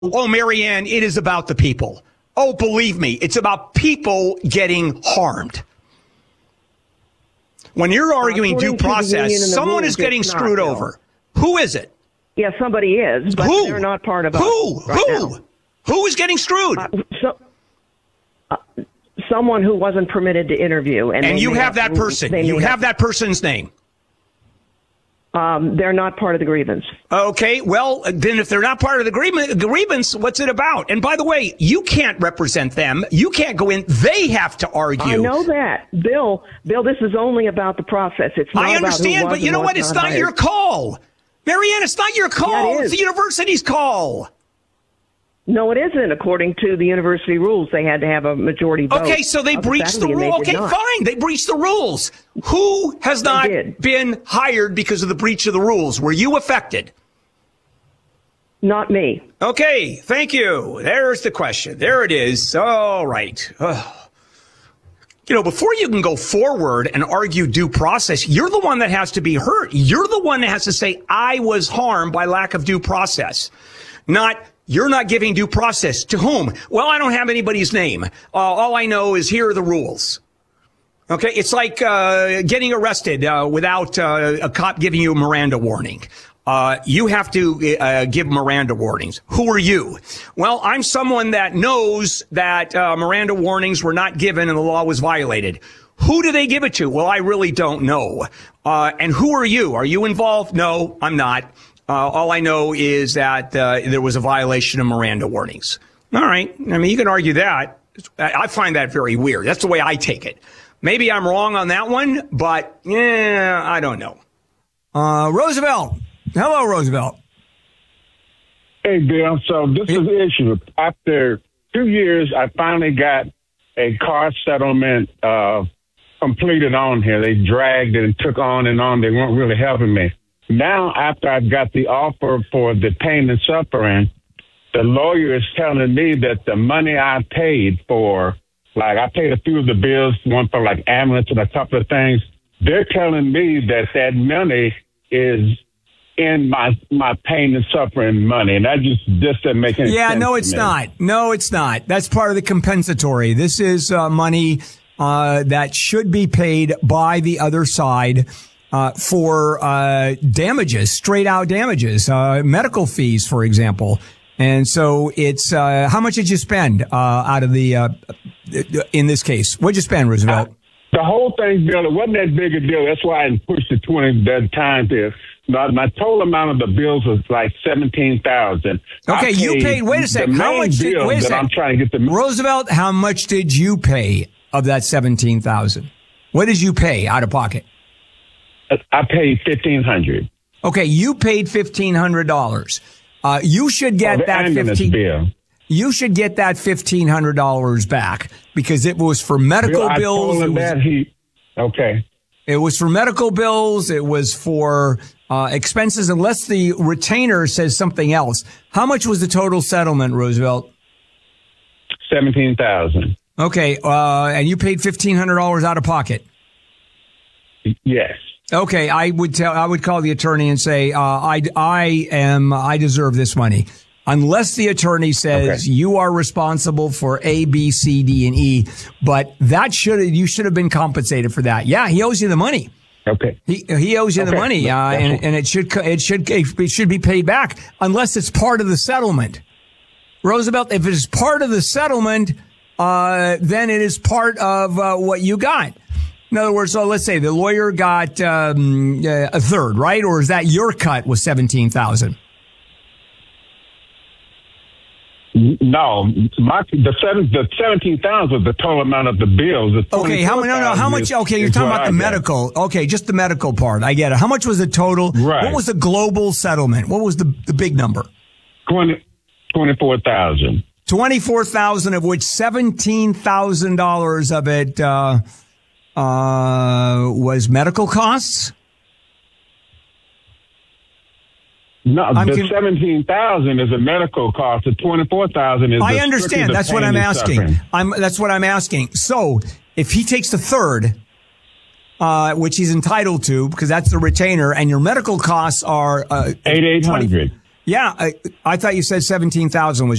Oh, Marianne, it is about the people. Oh, believe me, it's about people getting harmed. When you're arguing due process, someone is getting screwed over. Who is it? Yeah, somebody is, but they're not part of us. Who is getting screwed? Someone who wasn't permitted to interview. And you have that person. You have that person's name. They're not part of the grievance. Okay, well, then if they're not part of the grievance, what's it about? And by the way, you can't represent them. You can't go in. They have to argue. I know that. Bill, this is only about the process. It's not I understand, but you know what? It's not your call. Marianne, it's not your call. It's the university's call. No, it isn't. According to the university rules, they had to have a majority vote. Okay, so they breached the rule. Okay, fine. They breached the rules. Who has not been hired because of the breach of the rules? Were you affected? Not me. Okay, thank you. There's the question. There it is. All right. You know, before you can go forward and argue due process, you're the one that has to be hurt. You're the one that has to say, I was harmed by lack of due process. You're not giving due process. To whom? Well, I don't have anybody's name. All I know is here are the rules. Okay, it's like getting arrested without a cop giving you a Miranda warning. You have to give Miranda warnings. Who are you? Well, I'm someone that knows that Miranda warnings were not given and the law was violated. Who do they give it to? Well, I really don't know. And who are you? Are you involved? No, I'm not. All I know is that there was a violation of Miranda warnings. All right. I mean, you can argue that. I find that very weird. That's the way I take it. Maybe I'm wrong on that one, but I don't know. Roosevelt. Hello, Roosevelt. Hey, Bill. So this is the issue. After 2 years, I finally got a car settlement completed on here. They dragged it and took on and on. They weren't really helping me. Now, after I've got the offer for the pain and suffering, the lawyer is telling me that the money I paid for, like I paid a few of the bills, one for like ambulance and a couple of things. They're telling me that money is in my pain and suffering money. And that just doesn't make any sense. Yeah, no, it's not. No, it's not. That's part of the compensatory. This is money that should be paid by the other side. For damages, straight out damages, medical fees, for example. And so it's how much did you spend out of the in this case? What'd you spend, Roosevelt? The whole thing, Bill, it wasn't that big a deal. That's why I pushed the 20 that time there. My total amount of the bills was like $17,000. Okay, you paid. Wait a second. How much did? Wait a second. I'm trying to get the Roosevelt. How much did you pay of that $17,000? What did you pay out of pocket? I paid $1,500. Okay, you paid $1,500. You should get that $1,500. You should get that $1,500 back because it was for medical bills. I told him okay. It was for medical bills. It was for expenses, unless the retainer says something else. How much was the total settlement, Roosevelt? $17,000. Okay, and you paid $1,500 out of pocket. Yes. Okay, I would call the attorney and say, I deserve this money. Unless the attorney says you are responsible for A, B, C, D, and E, but you should have been compensated for that. Yeah, he owes you the money. Okay. He owes you the money, and it should be paid back unless it's part of the settlement. Roosevelt, if it is part of the settlement, then it is part of what you got. In other words, so let's say the lawyer got a third, right? Or is that your cut was $17,000? No, the $17,000 was the total amount of the bills. Okay, how much? Okay, you're talking about the medical. Okay, just the medical part. I get it. How much was the total? Right. What was the global settlement? What was the big number? $24,000. $24,000, of which $17,000 of it was medical costs? No, the $17,000 is a medical cost. The $24,000 is. I understand. That's what I'm asking. That's what I'm asking. So, if he takes the third, which he's entitled to, because that's the retainer, and your medical costs are $8,800. Yeah, I thought you said 17,000 was